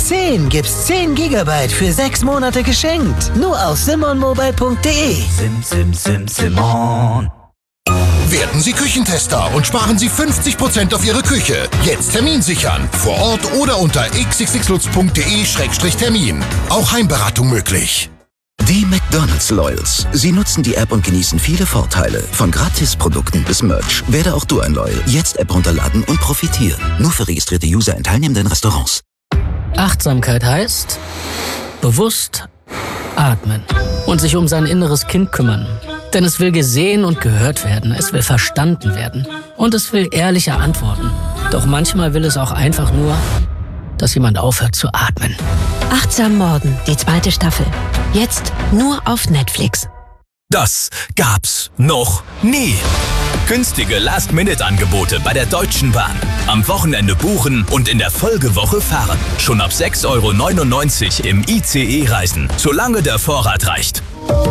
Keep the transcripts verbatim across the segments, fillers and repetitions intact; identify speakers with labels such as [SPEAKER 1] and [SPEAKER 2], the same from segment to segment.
[SPEAKER 1] zehn gibt's zehn Gigabyte für sechs Monate geschenkt. Nur auf simonmobile punkt de.
[SPEAKER 2] Sim, sim, sim, Simon.
[SPEAKER 3] Werden Sie Küchentester und sparen Sie fünfzig Prozent auf Ihre Küche. Jetzt Termin sichern. Vor Ort oder unter x x x lutz punkt de Schrägstrich Termin. Auch Heimberatung möglich.
[SPEAKER 4] Die McDonald's Loyals. Sie nutzen die App und genießen viele Vorteile. Von Gratisprodukten bis Merch. Werde auch du ein Loyal. Jetzt App runterladen und profitieren. Nur für registrierte User in teilnehmenden Restaurants.
[SPEAKER 5] Achtsamkeit heißt bewusst atmen und sich um sein inneres Kind kümmern. Denn es will gesehen und gehört werden, es will verstanden werden und es will ehrliche Antworten. Doch manchmal will es auch einfach nur, dass jemand aufhört zu atmen.
[SPEAKER 6] Achtsam Morden, die zweite Staffel. Jetzt nur auf Netflix.
[SPEAKER 7] Das gab's noch nie. Günstige Last-Minute-Angebote bei der Deutschen Bahn. Am Wochenende buchen und in der Folgewoche fahren. Schon ab sechs Euro neunundneunzig im I C E reisen, solange der Vorrat reicht.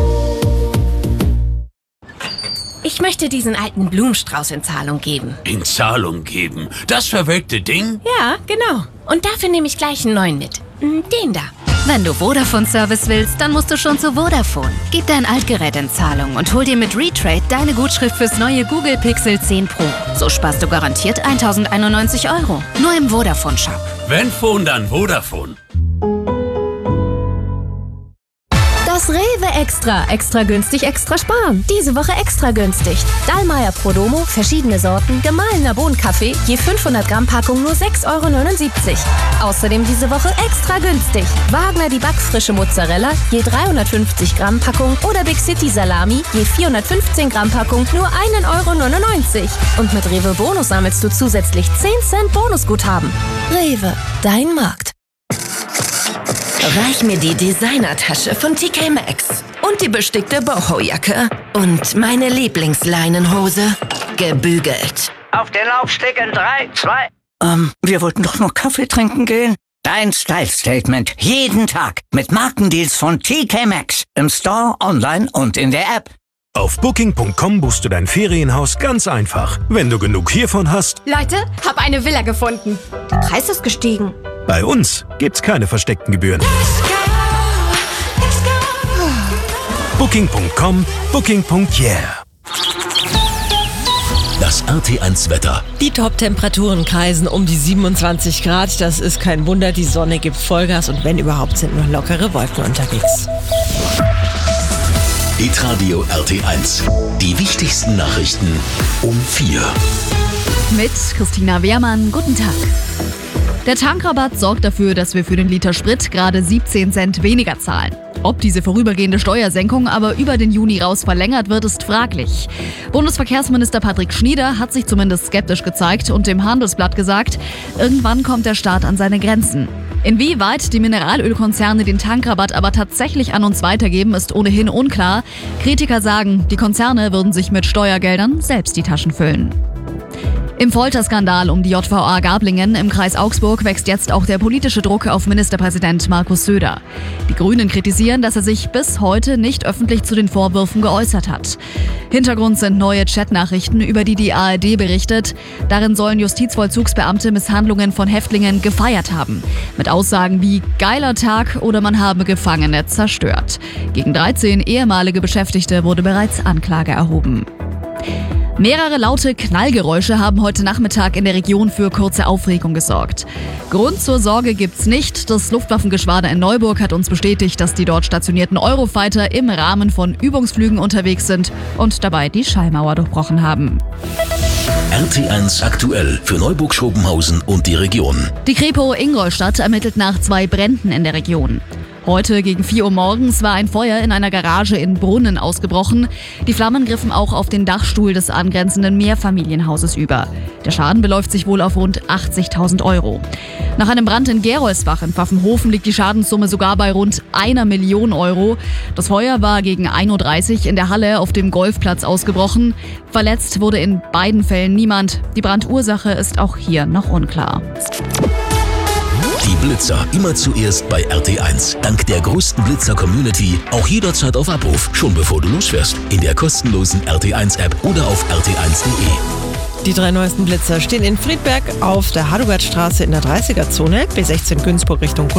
[SPEAKER 8] Ich möchte diesen alten Blumenstrauß in Zahlung geben.
[SPEAKER 9] In Zahlung geben? Das verwelkte Ding?
[SPEAKER 8] Ja, genau. Und dafür nehme ich gleich einen neuen mit. Den da.
[SPEAKER 10] Wenn du Vodafone-Service willst, dann musst du schon zu Vodafone. Gib dein Altgerät in Zahlung und hol dir mit Retrade deine Gutschrift fürs neue Google Pixel zehn Pro. So sparst du garantiert tausendeinundneunzig Euro. Nur im Vodafone-Shop.
[SPEAKER 9] Wenn Phone, dann Vodafone.
[SPEAKER 11] Das Rewe Extra. Extra günstig, extra sparen. Diese Woche extra günstig. Dallmayr Prodomo, verschiedene Sorten, gemahlener Bohnenkaffee, je fünfhundert Gramm Packung nur sechs Euro neunundsiebzig. Außerdem diese Woche extra günstig. Wagner die backfrische Mozzarella, je dreihundertfünfzig Gramm Packung oder Big City Salami, je vierhundertfünfzehn Gramm Packung nur ein Euro neunundneunzig. Und mit Rewe Bonus sammelst du zusätzlich zehn Cent Bonusguthaben. Rewe, dein Markt.
[SPEAKER 8] Reich mir die Designertasche von T K Maxx und die bestickte Boho-Jacke und meine Lieblingsleinenhose gebügelt.
[SPEAKER 12] Auf den Laufsteg in drei, zwei...
[SPEAKER 13] Ähm, wir wollten doch noch Kaffee trinken gehen. Dein Style-Statement jeden Tag mit Markendeals von T K Maxx im Store, online und in der App.
[SPEAKER 14] Auf booking punkt com buchst du dein Ferienhaus ganz einfach. Wenn du genug hiervon hast...
[SPEAKER 15] Leute, hab eine Villa gefunden. Der Preis ist gestiegen.
[SPEAKER 14] Bei uns gibt's keine versteckten Gebühren. booking punkt com, booking punkt yeah.
[SPEAKER 16] Das R T eins Wetter.
[SPEAKER 17] Die Top-Temperaturen kreisen um die siebenundzwanzig Grad. Das ist kein Wunder, die Sonne gibt Vollgas und wenn überhaupt sind nur lockere Wolken unterwegs.
[SPEAKER 16] Hitradio R T eins. Die wichtigsten Nachrichten um vier.
[SPEAKER 18] Mit Christina Wehrmann. Guten Tag. Der Tankrabatt sorgt dafür, dass wir für den Liter Sprit gerade siebzehn Cent weniger zahlen. Ob diese vorübergehende Steuersenkung aber über den Juni raus verlängert wird, ist fraglich. Bundesverkehrsminister Patrick Schnieder hat sich zumindest skeptisch gezeigt und dem Handelsblatt gesagt, irgendwann kommt der Staat an seine Grenzen. Inwieweit die Mineralölkonzerne den Tankrabatt aber tatsächlich an uns weitergeben, ist ohnehin unklar. Kritiker sagen, die Konzerne würden sich mit Steuergeldern selbst die Taschen füllen. Im Folterskandal um die J V A Garblingen im Kreis Augsburg wächst jetzt auch der politische Druck auf Ministerpräsident Markus Söder. Die Grünen kritisieren, dass er sich bis heute nicht öffentlich zu den Vorwürfen geäußert hat. Hintergrund sind neue Chatnachrichten, über die die A R D berichtet. Darin sollen Justizvollzugsbeamte Misshandlungen von Häftlingen gefeiert haben. Mit Aussagen wie geiler Tag oder man habe Gefangene zerstört. Gegen dreizehn ehemalige Beschäftigte wurde bereits Anklage erhoben. Mehrere laute Knallgeräusche haben heute Nachmittag in der Region für kurze Aufregung gesorgt. Grund zur Sorge gibt's nicht. Das Luftwaffengeschwader in Neuburg hat uns bestätigt, dass die dort stationierten Eurofighter im Rahmen von Übungsflügen unterwegs sind und dabei die Schallmauer durchbrochen haben.
[SPEAKER 16] R T eins aktuell für Neuburg-Schobenhausen und die Region.
[SPEAKER 18] Die Kripo Ingolstadt ermittelt nach zwei Bränden in der Region. Heute gegen vier Uhr morgens war ein Feuer in einer Garage in Brunnen ausgebrochen. Die Flammen griffen auch auf den Dachstuhl des angrenzenden Mehrfamilienhauses über. Der Schaden beläuft sich wohl auf rund achtzigtausend Euro. Nach einem Brand in Gerolsbach in Pfaffenhofen liegt die Schadenssumme sogar bei rund einer Million Euro. Das Feuer war gegen ein Uhr dreißig in der Halle auf dem Golfplatz ausgebrochen. Verletzt wurde in beiden Fällen niemand. Die Brandursache ist auch hier noch unklar.
[SPEAKER 16] Die Blitzer immer zuerst bei R T eins. Dank der größten Blitzer-Community auch jederzeit auf Abruf, schon bevor du losfährst. In der kostenlosen R T eins App oder auf r t eins punkt de.
[SPEAKER 17] Die drei neuesten Blitzer stehen in Friedberg auf der Hadoubertstraße in der dreißiger Zone, B sechzehn Günzburg Richtung